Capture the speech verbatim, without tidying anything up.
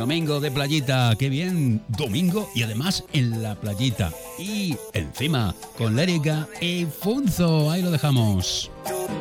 Domingo de playita, qué bien. Domingo y además en la playita. Y encima con Lérica y Funzo. Ahí lo dejamos.